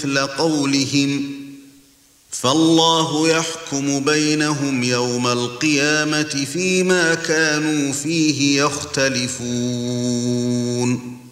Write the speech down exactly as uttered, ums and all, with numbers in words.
مثل قولهم فالله يحكم بينهم يوم القيامة فيما كانوا فيه يختلفون